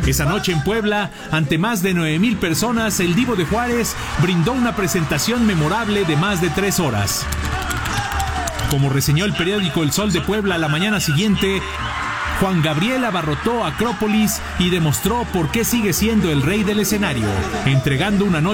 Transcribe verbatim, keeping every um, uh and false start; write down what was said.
Esa noche en Puebla, ante más de nueve mil personas, el Divo de Juárez brindó una presentación memorable de más de tres horas. Como reseñó el periódico El Sol de Puebla la mañana siguiente, Juan Gabriel abarrotó Acrópolis y demostró por qué sigue siendo el rey del escenario, entregando una noche